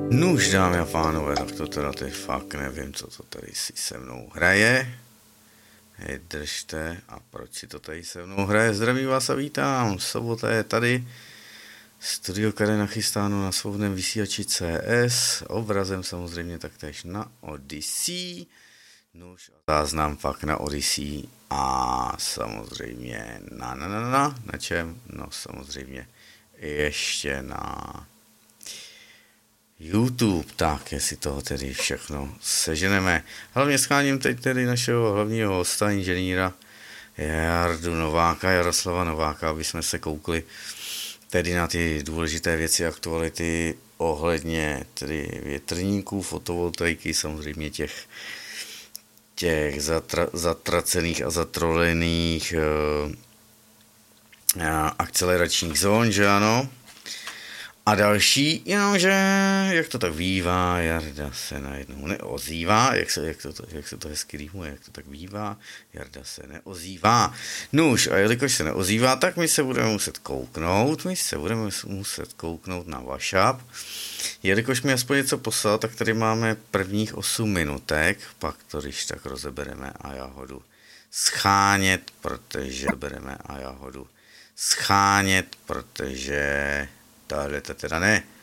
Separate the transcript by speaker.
Speaker 1: Nuž, dámy a pánové, tak to teda teď fakt nevím, co to tady si se mnou hraje. Hej, držte, a proč si to tady se mnou hraje? Zdravím vás a vítám, sobota je tady. Studio Kare nachystáno na svobodném vysílači CS, obrazem samozřejmě taktéž na Odyssey. Nuž, záznam pak na Odyssey a samozřejmě na čem? No samozřejmě ještě na YouTube, tak jestli toho tedy všechno seženeme. Hlavně scháním teď tedy našeho hlavního hosta, inženýra Jaroslava Nováka, aby jsme se koukli tedy na ty důležité věci, aktuality ohledně tedy větrníků, fotovoltaiky, samozřejmě těch zatracených a zatrolených akceleračních zón, že ano? A další, jenomže, jak to tak bývá, Jarda se najednou neozývá, jak se to hezky rýmuje, jak to tak bývá, Jarda se neozývá. Nuž, a jelikož se neozývá, tak my se budeme muset kouknout na WhatsApp. Jelikož mi aspoň něco poslal, tak tady máme prvních 8 minutek, pak to když tak rozebereme a já hodu schánět, protože tahle to teda ne.